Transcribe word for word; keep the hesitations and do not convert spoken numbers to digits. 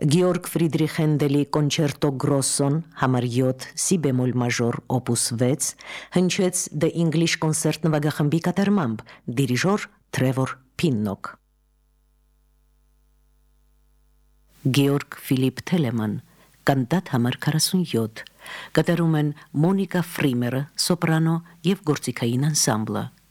Գեորգ Ֆրիդրիխ Հենդելի կոնչերտո գրոսոն համար յոթ սի բեմոլ մաժոր օպուս վեց հնչեց The English Concert նվագախմբի կատարմամբ դիրիժոր Թրևոր Փիննոկ Գեորգ Ֆիլիպ Թելեման կանտատ համար քառասունյոթ կատարում են Մոնիկա Ֆրիմերը սոպրանո եւ գործիքային անսամբլը